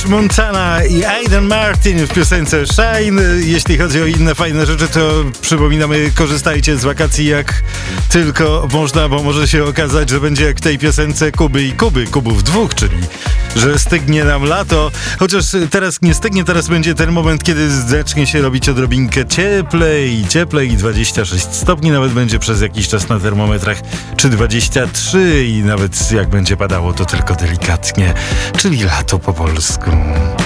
Montana i Aiden Martin w piosence Shine. Jeśli chodzi o inne fajne rzeczy, to przypominamy, korzystajcie z wakacji jak tylko można, bo może się okazać, że będzie jak w tej piosence Kuby i Kuby, Kubów dwóch, czyli że stygnie nam lato. Chociaż teraz nie stygnie, teraz będzie ten moment, kiedy zacznie się robić odrobinkę cieplej i 26 stopni nawet będzie przez jakiś czas na termometrach, czy 23 i nawet jak będzie padało, to tylko delikatnie, czyli lato po polsku.